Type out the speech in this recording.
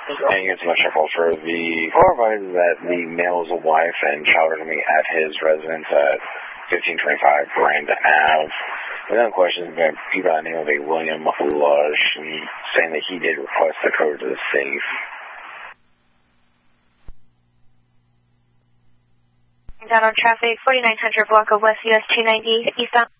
And you get too much trouble for the caller advises that the male is a wife and child are going to be at his residence at 1525 Brandon Ave. Without question, people by the name of a William Lush, and saying that he did request the code to the safe. Down on traffic, 4900 block of West US 290 eastbound.